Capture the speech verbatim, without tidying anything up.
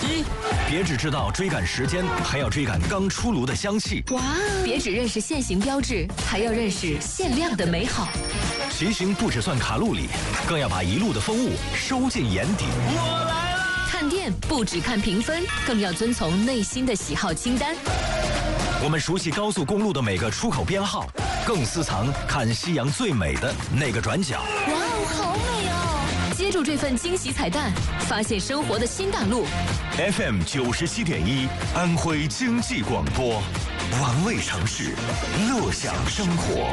一。别只知道追赶时间，还要追赶刚出炉的香气。 哇！别只认识限行标志，还要认识限量的美好。 骑行不只算卡路里，更要把一路的风物收进眼底。 我来了！ 看店不只看评分，更要遵从内心的喜好清单。 我们熟悉高速公路的每个出口编号，更私藏看夕阳最美的那个转角。 哇哦，好美哦！接住这份惊喜彩蛋，发现生活的新大陆。 F M 九十七点一，安徽经济广播，玩味城市，乐享生活。